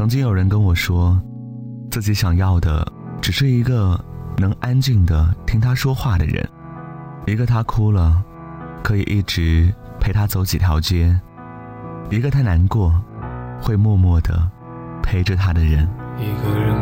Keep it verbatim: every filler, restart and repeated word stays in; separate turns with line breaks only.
经有人跟我说，自己想要的只是一个能安静的听他说话的人，一个他哭了可以一直陪他走几条街，一个他难过会默默的陪着他的人。
一个人